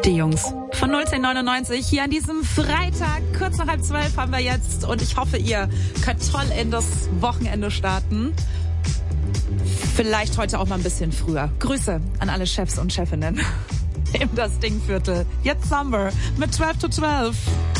Die Jungs von 01099 hier an diesem Freitag, kurz nach 11:30 haben wir jetzt und ich hoffe, ihr könnt toll in das Wochenende starten. Vielleicht heute auch mal ein bisschen früher. Grüße an alle Chefs und Chefinnen im Das Ding Viertel. Jetzt Summer mit 12 to 12.